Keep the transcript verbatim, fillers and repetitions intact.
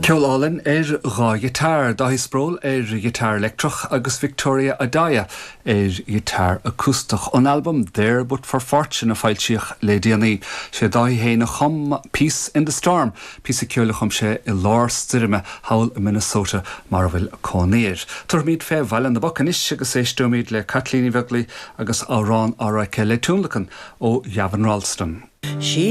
Ceolálinn ar dhá ghitar, dá spróil ar ghitar electrach agus Victoria Adaya ar ghitar acústach. An album There But For Fortune a fáiltíoch le déanaí sé dá héana chum Peace in the Storm, pís a ceola chum sé i lár styrime hawl Minnesota mar bhfuil cónéir. Tar míad fé bhaile na bocanis agus é stúmíad le Kathleen Wegley agus árán ára le túnlachan ó Gavin Ralston.